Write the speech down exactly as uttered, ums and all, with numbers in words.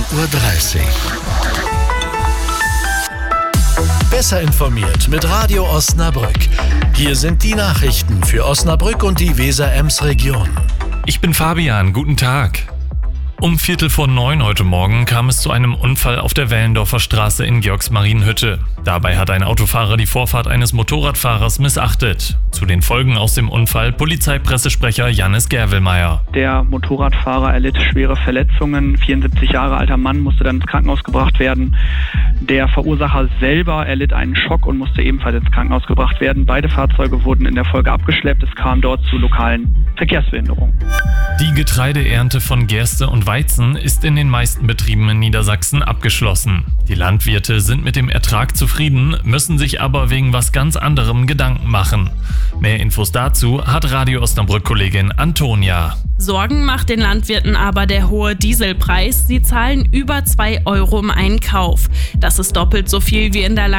Uhr dreißig. Besser informiert mit Radio Osnabrück. Hier sind die Nachrichten für Osnabrück und die Weser-Ems-Region. Ich bin Fabian, guten Tag. Um Viertel vor neun heute Morgen kam es zu einem Unfall auf der Wellendorfer Straße in Georgsmarienhütte. Dabei hat ein Autofahrer die Vorfahrt eines Motorradfahrers missachtet. Zu den Folgen aus dem Unfall Polizeipressesprecher Jannis Gerwelmeier. Der Motorradfahrer erlitt schwere Verletzungen. vierundsiebzig Jahre alter Mann musste dann ins Krankenhaus gebracht werden. Der Verursacher selber erlitt einen Schock und musste ebenfalls ins Krankenhaus gebracht werden. Beide Fahrzeuge wurden in der Folge abgeschleppt. Es kam dort zu lokalen Verkehrsbehinderungen. Die Getreideernte von Gerste und Weizen ist in den meisten Betrieben in Niedersachsen abgeschlossen. Die Landwirte sind mit dem Ertrag zufrieden, müssen sich aber wegen was ganz anderem Gedanken machen. Mehr Infos dazu hat Radio Osnabrück-Kollegin Antonia. Sorgen macht den Landwirten aber der hohe Dieselpreis. Sie zahlen über zwei Euro im Einkauf. Das ist doppelt so viel wie in der